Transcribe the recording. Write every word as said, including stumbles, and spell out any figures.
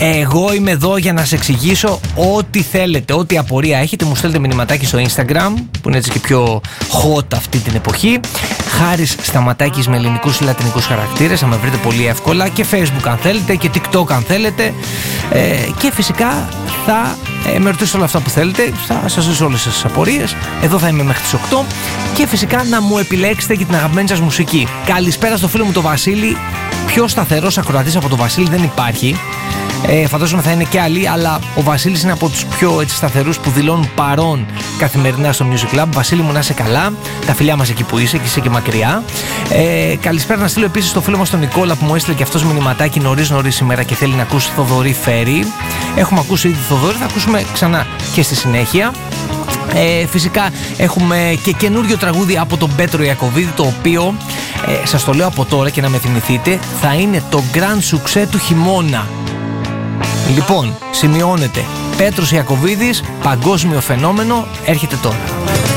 Εγώ είμαι εδώ για να σε εξηγήσω ό,τι θέλετε, ό,τι απορία έχετε. Μου στέλνετε μηνυματάκι στο Instagram, που είναι έτσι και πιο hot αυτή την εποχή. Χάρης Σταματάκης με ελληνικούς ή λατινικούς χαρακτήρες, θα με βρείτε πολύ εύκολα. Και Facebook αν θέλετε, και TikTok αν θέλετε. Ε, και φυσικά θα ε, με ρωτήσετε όλα αυτά που θέλετε. Θα σας δώσω όλες τις απορίες. Εδώ θα είμαι μέχρι τις οκτώ. Και φυσικά να μου επιλέξετε και την αγαπημένη σας μουσική. Καλησπέρα στο φίλο μου τον Βασίλη. Πιο σταθερός ακροατής από τον Βασίλη δεν υπάρχει. Ε, φαντάζομαι θα είναι και άλλοι, αλλά ο Βασίλης είναι από τους πιο έτσι, σταθερούς που δηλώνουν παρόν καθημερινά στο Music Club. Βασίλη μου, να είσαι καλά. Τα φιλιά μας εκεί που είσαι και είσαι και μακριά. Ε, καλησπέρα να στείλω επίσης στο φίλο μας τον Νικόλα που μου έστειλε και αυτός μηνυματάκι νωρίς νωρίς σήμερα και θέλει να ακούσει Θοδωρή Φέρι. Έχουμε ακούσει ήδη Θοδωρή, θα ακούσουμε ξανά και στη συνέχεια. Ε, φυσικά έχουμε και καινούριο τραγούδι από τον Πέτρο Ιακωβίδη, το οποίο ε, σας το λέω από τώρα και να με θυμηθείτε, θα είναι το grand succès του χειμώνα. Λοιπόν, σημειώνεται, Πέτρος Ιακωβίδης, παγκόσμιο φαινόμενο, έρχεται τώρα.